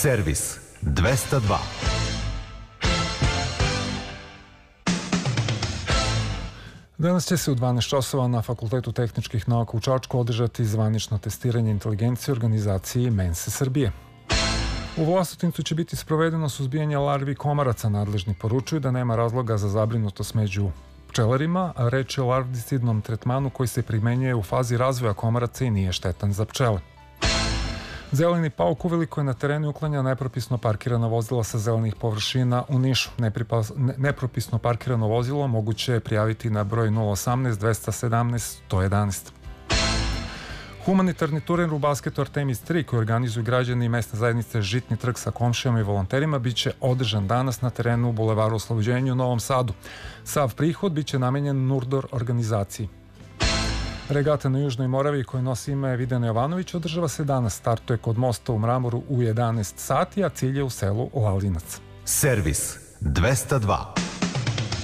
Servis 202. Danas će se u 12 časova na Fakultetu tehničkih nauka u Čačku održati zvanično testiranje inteligencije organizaciji Mense Srbije. U Vlasotincu će biti sprovedeno suzbijanje larvi komaraca. Nadležni poručuju da nema razloga za zabrinutost među pčelarima, a reč je o larvicidnom tretmanu koji se primenjuje u fazi razvoja komaraca i nije štetan za pčele. Zeleni pauk uveliko je na terenu i uklanja nepropisno parkirana vozila sa zelenih površina u Nišu. Nepropisno parkirano vozilo moguće je prijaviti na broj 018 217 111. Humanitarni turnir u basketu Artemis 3 koji organizuju građani i mesne zajednice Žitni trg sa komšijama i volonterima biće održan danas na terenu u Bulevaru Oslobođenja u Novom Sadu. Sav prihod biće namenjen Nurdor organizaciji. Regata na Južnoj Moravi koji nosi ime Vidana Jovanović održava se danas. Startuje kod mosta u Mramoru u 11 sati, a cilj je u selu Lalinac. Servis 202.